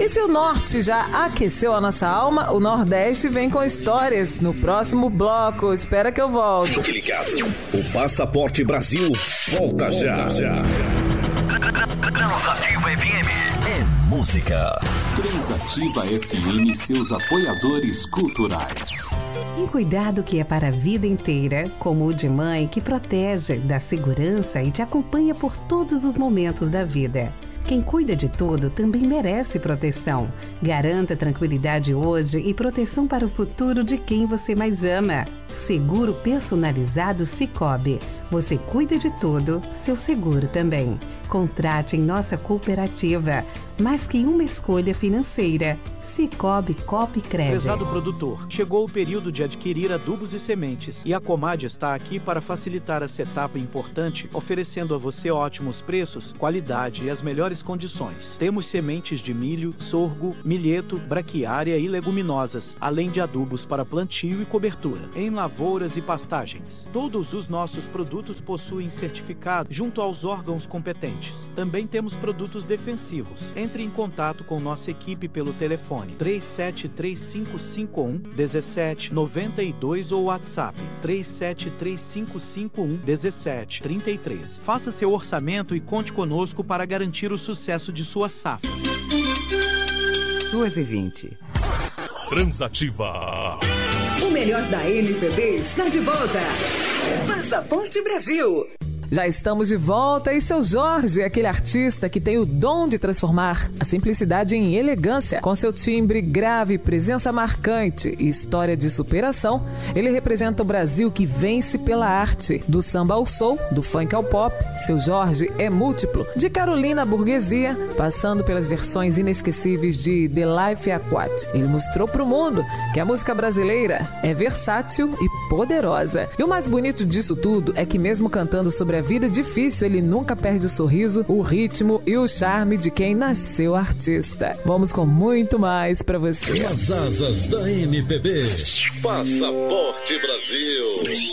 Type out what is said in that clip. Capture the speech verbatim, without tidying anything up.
E se o Norte já aqueceu a nossa alma, o Nordeste vem com histórias no próximo bloco. Espera que eu volto. Fique ligado. O Passaporte Brasil volta já. já. Transativa F M. É música. Transativa F M e seus apoiadores culturais. Um cuidado que é para a vida inteira, como o de mãe que protege, dá segurança e te acompanha por todos os momentos da vida. Quem cuida de tudo também merece proteção. Garanta tranquilidade hoje e proteção para o futuro de quem você mais ama. Seguro personalizado Sicoob. Você cuida de tudo, seu seguro também. Contrate em nossa cooperativa. Mais que uma escolha financeira. Sicoob Copcred. Prezado produtor, chegou o período de adquirir adubos e sementes e a Comad está aqui para facilitar essa etapa importante, oferecendo a você ótimos preços, qualidade e as melhores condições. Temos sementes de milho, sorgo, milheto, braquiária e leguminosas, além de adubos para plantio e cobertura, em lavouras e pastagens. Todos os nossos produtos possuem certificado junto aos órgãos competentes. Também temos produtos defensivos. Entre em contato com nossa equipe pelo telefone três sete três cinco cinco um um sete nove dois ou WhatsApp três sete três cinco cinco um um sete três três. Faça seu orçamento e conte conosco para garantir o sucesso de sua safra. duas e vinte. Transativa. O melhor da M P B está de volta. Passaporte Brasil. Já estamos de volta e seu Jorge é aquele artista que tem o dom de transformar a simplicidade em elegância. Com seu timbre grave, presença marcante e história de superação, ele representa o Brasil que vence pela arte. Do samba ao soul, do funk ao pop, seu Jorge é múltiplo. De Carolina à burguesia, passando pelas versões inesquecíveis de The Life Aquat. Ele mostrou pro mundo que a música brasileira é versátil e poderosa. E o mais bonito disso tudo é que mesmo cantando sobre a vida difícil, ele nunca perde o sorriso, o ritmo e o charme de quem nasceu artista. Vamos com muito mais pra você. As asas da M P B. Passaporte Brasil.